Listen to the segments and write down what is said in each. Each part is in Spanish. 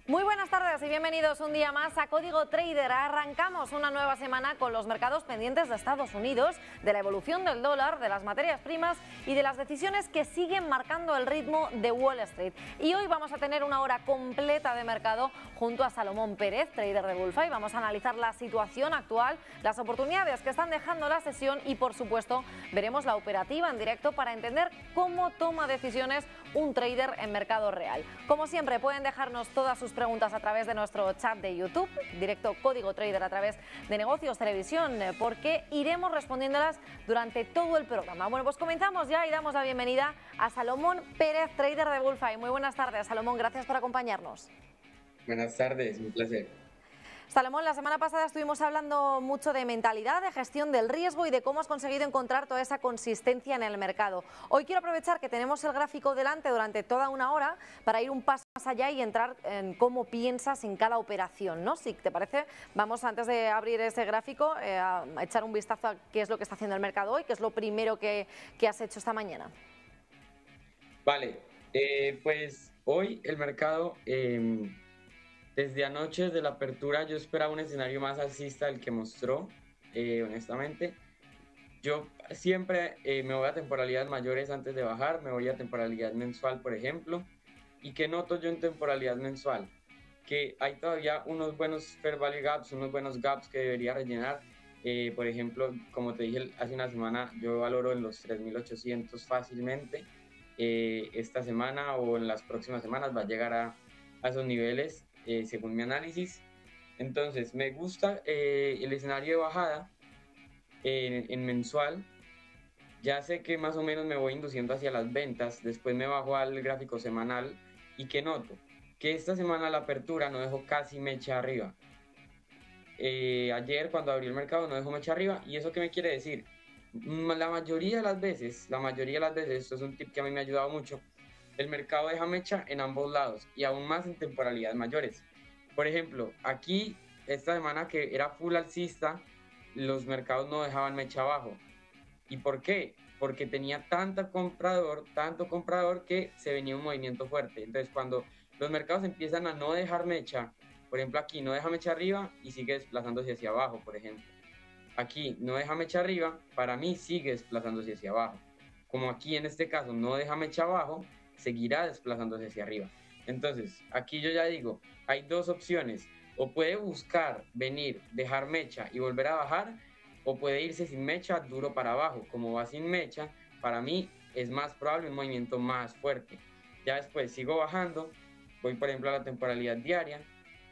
Muy buenas tardes y bienvenidos un día más a Código Trader. Arrancamos una nueva semana con los mercados pendientes de Estados Unidos, de la evolución del dólar, de las materias primas y de las decisiones que siguen marcando el ritmo de Wall Street. Y hoy vamos a tener una hora completa de mercado junto a Salomón Pérez, trader de Bullfy. Vamos a analizar la situación actual, las oportunidades que están dejando la sesión y, por supuesto, veremos la operativa en directo para entender cómo toma decisiones un trader en mercado real. Como siempre, pueden dejarnos todas sus preguntas a través de nuestro chat de YouTube, directo Código Trader a través de Negocios Televisión, porque iremos respondiéndolas durante todo el programa. Bueno, pues comenzamos ya y damos la bienvenida a Salomón Pérez, trader de Bullfy. Muy buenas tardes, Salomón, gracias por acompañarnos. Buenas tardes, un placer. Salomón, la semana pasada estuvimos hablando mucho de mentalidad, de gestión del riesgo y de cómo has conseguido encontrar toda esa consistencia en el mercado. Hoy quiero aprovechar que tenemos el gráfico delante durante toda una hora para ir un paso más allá y entrar en cómo piensas en cada operación, ¿no? Si te parece, vamos antes de abrir ese gráfico a echar un vistazo a qué es lo que está haciendo el mercado hoy, qué es lo primero que has hecho esta mañana. Vale, pues hoy el mercado, desde anoche, desde la apertura, yo esperaba un escenario más alcista del que mostró, honestamente. Yo siempre me voy a temporalidades mayores antes de bajar, me voy a temporalidad mensual, por ejemplo. ¿Y qué noto yo en temporalidad mensual? Que hay todavía unos buenos fair value gaps, unos buenos gaps que debería rellenar. Por ejemplo, como te dije hace una semana, yo valoro en los 3.800 fácilmente. Esta semana o en las próximas semanas va a llegar a esos niveles, según mi análisis. Entonces, me gusta el escenario de bajada en mensual. Ya sé que más o menos me voy induciendo hacia las ventas, después me bajo al gráfico semanal y que noto que esta semana la apertura no dejó casi mecha arriba. Ayer cuando abrió el mercado no dejó mecha arriba. ¿Y eso qué me quiere decir? La mayoría de las veces, esto es un tip que a mí me ha ayudado mucho, el mercado deja mecha en ambos lados y aún más en temporalidades mayores. Por ejemplo, aquí esta semana que era full alcista, los mercados no dejaban mecha abajo. ¿Y por qué? Porque tenía tanto comprador que se venía un movimiento fuerte. Entonces, cuando los mercados empiezan a no dejar mecha, por ejemplo, aquí no deja mecha arriba y sigue desplazándose hacia abajo, por ejemplo. Aquí no deja mecha arriba, para mí sigue desplazándose hacia abajo. Como aquí en este caso no deja mecha abajo, seguirá desplazándose hacia arriba. Entonces, aquí yo ya digo, hay dos opciones. O puede buscar venir, dejar mecha y volver a bajar, o puede irse sin mecha duro para abajo. Como va sin mecha, para mí es más probable un movimiento más fuerte. Ya después sigo bajando, voy por ejemplo a la temporalidad diaria.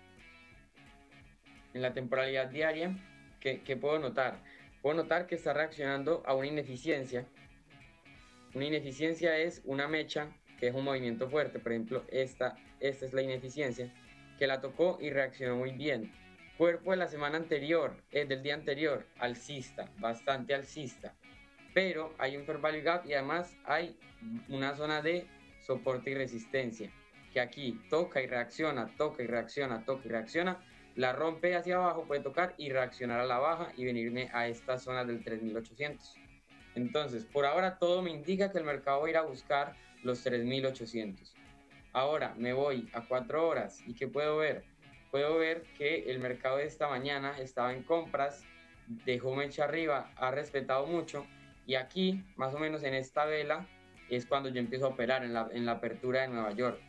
En la temporalidad diaria, ¿qué puedo notar? Puedo notar que está reaccionando a una ineficiencia. Una ineficiencia es una mecha que es un movimiento fuerte. Por ejemplo, esta es la ineficiencia, que la tocó y reaccionó muy bien. Cuerpo de la semana anterior, del día anterior, alcista, bastante alcista. Pero hay un fair value gap y además hay una zona de soporte y resistencia, que aquí toca y reacciona, toca y reacciona, toca y reacciona, la rompe hacia abajo, puede tocar y reaccionar a la baja y venirme a esta zona del 3.800. Entonces, por ahora todo me indica que el mercado va a ir a buscar los 3.800. Ahora me voy a 4 horas y ¿qué puedo ver? Puedo ver que el mercado de esta mañana estaba en compras, dejó mecha arriba, ha respetado mucho y aquí, más o menos en esta vela, es cuando yo empiezo a operar en la apertura de Nueva York.